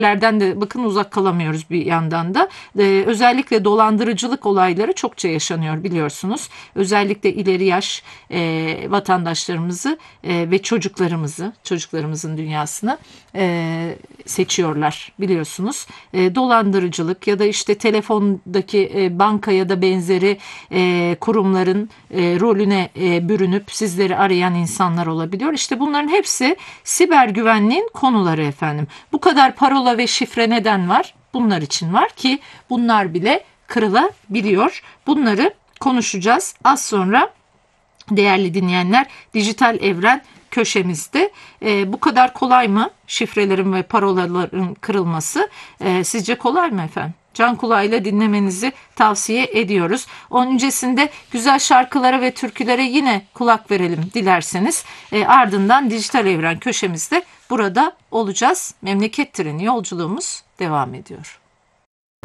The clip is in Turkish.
lerden de bakın uzak kalamıyoruz bir yandan da. Özellikle dolandırıcılık olayları çokça yaşanıyor biliyorsunuz. Özellikle ileri yaş vatandaşlarımızı ve çocuklarımızın dünyasını seçiyorlar biliyorsunuz. Dolandırıcılık ya da işte telefondaki banka ya da benzeri kurumların rolüne bürünüp sizleri arayan insanlar olabiliyor. İşte bunların hepsi siber güvenliğin konuları efendim. Bu kadar parola ve şifre neden var? Bunlar için var ki bunlar bile kırılabiliyor. Bunları konuşacağız az sonra değerli dinleyenler. Dijital Evren köşemizde. Bu kadar kolay mı şifrelerin ve parolaların kırılması? Sizce kolay mı efendim? Can kulağıyla dinlemenizi tavsiye ediyoruz. Onun öncesinde güzel şarkılara ve türkülere yine kulak verelim dilerseniz. Ardından Dijital Evren köşemizde burada olacağız. Memleket treni yolculuğumuz devam ediyor.